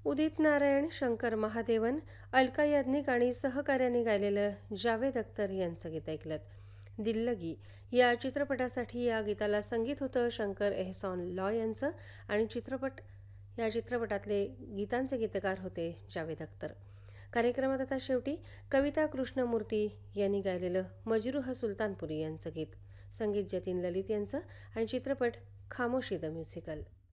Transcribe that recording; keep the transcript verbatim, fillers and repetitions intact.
उदित नारायण, शंकर महादेवन, अलका याज्ञिक आणि सहकार्याने गायलेलं जावेद अख्तर यांचं गीत ऐकलं. दिल्लगी या चित्रपटासाठी या गीताला संगीत होतं शंकर एहसान लॉ यांचं आणि चित्रपट या चित्रपटातले गीतांचे गीतकार होते जावेद अख्तर. कार्यक्रमात आता शेवटी कविता कृष्णमूर्ती यांनी गायलेलं मजरूह सुलतानपुरी यांचं गीत, संगीत जतीन ललित यांचं आणि चित्रपट खामोशी द म्युझिकल.